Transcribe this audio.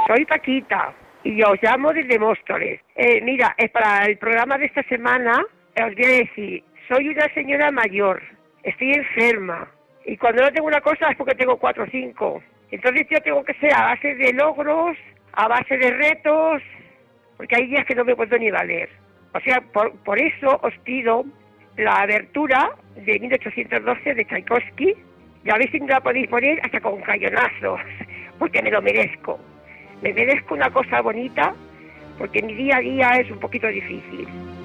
Soy Paquita y os llamo desde Móstoles. Mira, para el programa de esta semana os voy a decir, soy una señora mayor, estoy enferma y cuando no tengo una cosa es porque tengo 4 o 5. Entonces yo tengo que ser a base de logros, a base de retos, porque hay días que no me puedo ni valer. O sea, por eso os pido la abertura de 1812 de Tchaikovsky, y a ver si me la podéis poner hasta con cañonazos, porque me lo merezco. Me merezco una cosa bonita, porque mi día a día es un poquito difícil.